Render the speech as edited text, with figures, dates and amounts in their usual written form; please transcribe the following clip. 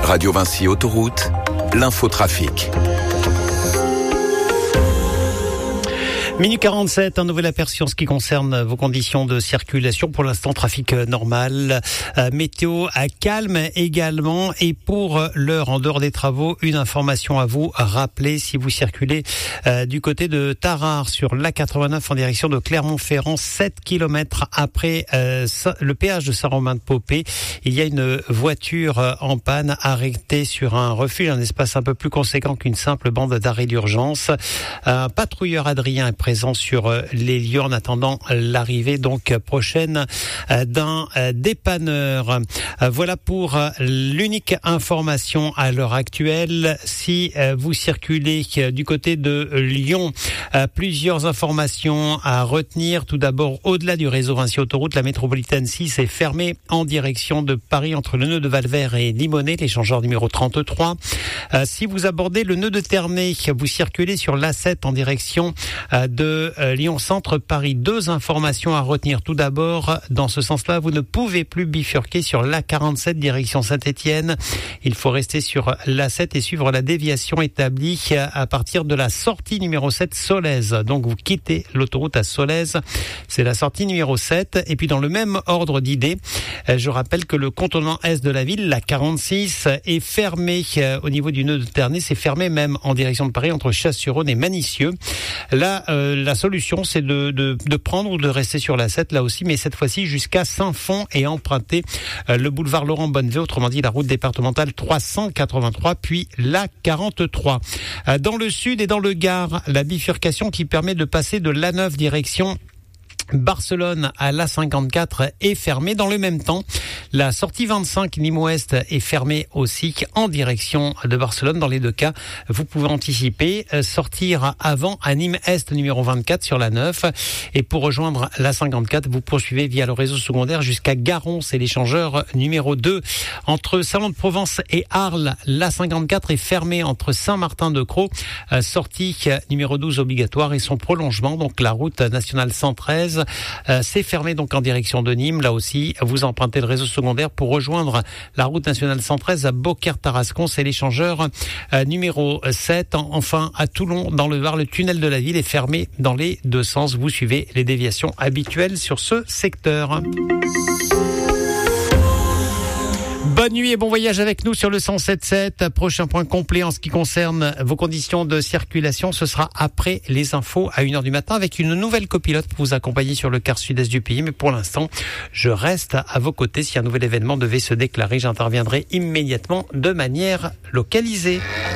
Radio Vinci Autoroute, l'infotrafic. Minute 47, un nouvel aperçu en ce qui concerne vos conditions de circulation. Pour l'instant, trafic normal. Météo calme également. Et pour l'heure, en dehors des travaux, une information à vous rappeler. Si vous circulez du côté de Tarare sur l'A89 en direction de Clermont-Ferrand, 7 km après le péage de Saint-Romain-de-Popé, il y a une voiture en panne arrêtée sur un refuge, un espace un peu plus conséquent qu'une simple bande d'arrêt d'urgence. Un patrouilleur Adrien est présent sur les lieux en attendant l'arrivée donc prochaine d'un dépanneur. Voilà pour l'unique information à l'heure actuelle. Si vous circulez du côté de Lyon, plusieurs informations à retenir. Tout d'abord, au-delà du réseau Vinci Autoroute, la métropolitaine 6 est fermée en direction de Paris entre le nœud de Valvert et Limonest, l'échangeur numéro 33. Si vous abordez le nœud de Ternay, vous circulez sur l'A7 en direction de Lyon-Centre Paris. Deux informations à retenir. Tout d'abord, dans ce sens-là, vous ne pouvez plus bifurquer sur l'A47 direction Saint-Étienne. Il faut rester sur l'A7 et suivre la déviation établie à partir de la sortie numéro 7 Solèze. Donc vous quittez l'autoroute à Solèze. C'est la sortie numéro 7. Et puis dans le même ordre d'idées, je rappelle que le contournement est de la ville, la 46, est fermé au niveau du nœud de Ternay. C'est fermé même en direction de Paris entre Chasse-sur-Rhône et Manicieux. Là, la solution, c'est de prendre ou de rester sur la 7, là aussi, mais cette fois-ci jusqu'à Saint-Fond et emprunter le boulevard Laurent Bonnevet, autrement dit la route départementale 383, puis la 43. Dans le sud et dans le Gard, la bifurcation qui permet de passer de l'A9 direction Barcelone à l'A54 est fermée. Dans le même temps, la sortie 25 Nîmes-Ouest est fermée aussi en direction de Barcelone. Dans les deux cas, vous pouvez anticiper, sortir avant à Nîmes-Est numéro 24 sur la 9. Et pour rejoindre l'A54, vous poursuivez via le réseau secondaire jusqu'à Garon, c'est l'échangeur numéro 2. Entre Salon-de-Provence et Arles, l'A54 est fermée entre Saint-Martin-de-Crau, sortie numéro 12 obligatoire et son prolongement, donc la route nationale 113. C'est fermé donc en direction de Nîmes. Là aussi, vous empruntez le réseau secondaire pour rejoindre la route nationale 113 à Beaucaire-Tarascon. C'est l'échangeur numéro 7. Enfin, à Toulon, dans le Var, le tunnel de la ville est fermé dans les deux sens. Vous suivez les déviations habituelles sur ce secteur. Bonne nuit et bon voyage avec nous sur le 107.7. Prochain point complet en ce qui concerne vos conditions de circulation, ce sera après les infos à 1h du matin avec une nouvelle copilote pour vous accompagner sur le quart sud-est du pays. Mais pour l'instant, je reste à vos côtés. Si un nouvel événement devait se déclarer, j'interviendrai immédiatement de manière localisée.